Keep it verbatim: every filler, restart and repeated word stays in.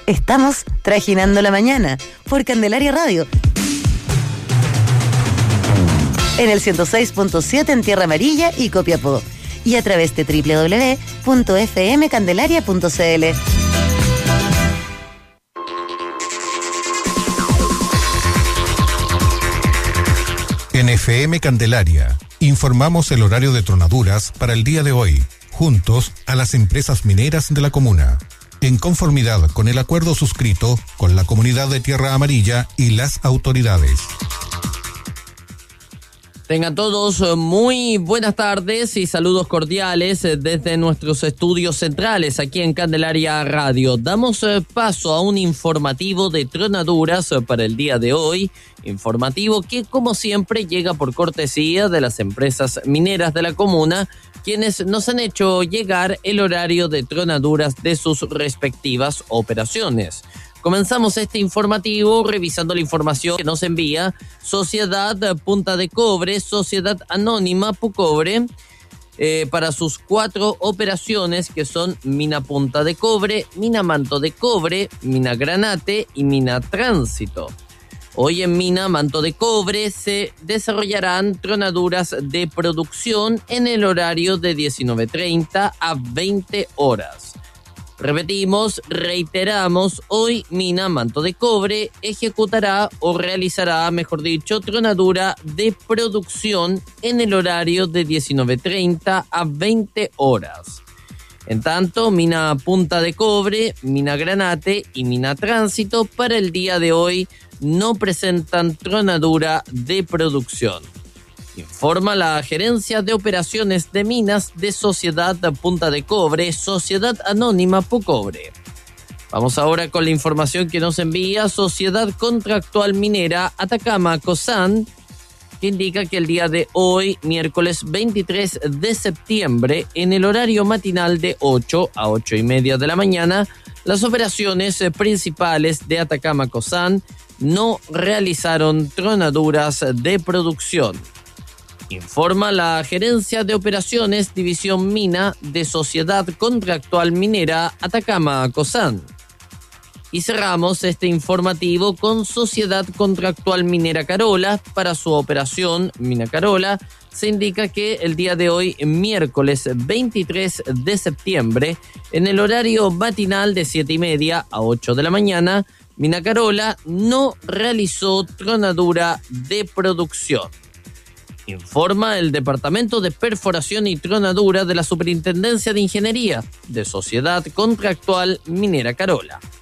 Estamos trajinando la mañana por Candelaria Radio. En el ciento seis punto siete en Tierra Amarilla y Copiapó. Y a través de doble u doble u doble u punto efe eme candelaria punto ce ele. En F M Candelaria, informamos el horario de tronaduras para el día de hoy, juntos a las empresas mineras de la comuna, en conformidad con el acuerdo suscrito con la comunidad de Tierra Amarilla y las autoridades. Tengan todos muy buenas tardes y saludos cordiales desde nuestros estudios centrales aquí en Candelaria Radio. Damos paso a un informativo de tronaduras para el día de hoy, informativo que como siempre llega por cortesía de las empresas mineras de la comuna, quienes nos han hecho llegar el horario de tronaduras de sus respectivas operaciones. Comenzamos este informativo revisando la información que nos envía Sociedad Punta de Cobre, Sociedad Anónima Pucobre, eh, para sus cuatro operaciones que son Mina Punta de Cobre, Mina Manto de Cobre, Mina Granate y Mina Tránsito. Hoy en Mina Manto de Cobre se desarrollarán tronaduras de producción en el horario de diecinueve treinta a veinte horas. Repetimos, reiteramos, hoy Mina Manto de Cobre ejecutará o realizará, mejor dicho, tronadura de producción en el horario de diecinueve treinta a veinte horas. En tanto, Mina Punta de Cobre, Mina Granate y Mina Tránsito para el día de hoy no presentan tronadura de producción. Informa la Gerencia de Operaciones de Minas de Sociedad Punta de Cobre, Sociedad Anónima Pucobre. Vamos ahora con la información que nos envía Sociedad Contractual Minera Atacama Cosan, que indica que el día de hoy, miércoles veintitrés de septiembre, en el horario matinal de ocho a ocho y media de la mañana, las operaciones principales de Atacama Cosan no realizaron tronaduras de producción. Informa la Gerencia de Operaciones División Mina de Sociedad Contractual Minera Atacama Cosan. Y cerramos este informativo con Sociedad Contractual Minera Carola. Para su operación Mina Carola se indica que el día de hoy, miércoles veintitrés de septiembre, en el horario matinal de siete y media a ocho de la mañana, Mina Carola no realizó tronadura de producción. Informa el Departamento de Perforación y Tronadura de la Superintendencia de Ingeniería de Sociedad Contractual Minera Carola.